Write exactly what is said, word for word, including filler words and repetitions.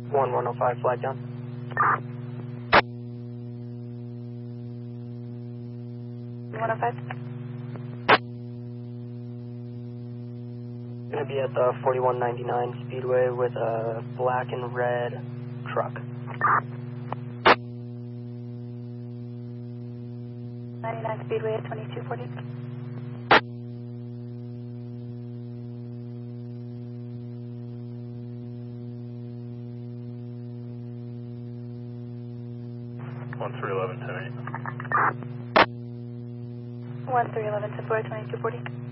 one one oh five, flag down. one oh five. Going to be at the forty-one ninety-nine Speedway with a black and red truck. ninety-nine Speedway at twenty-two forty. one three eleven ten eight. one three eleven ten four at twenty-two forty.